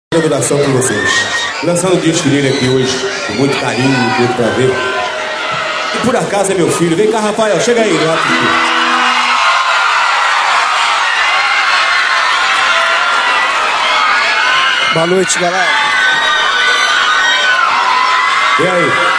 Inauguração para vocês. Lançando o disco dele aqui hoje, com muito carinho, com muito prazer. E por acaso é meu filho. Vem cá, Rafael, chega aí. Boa noite, galera. E aí?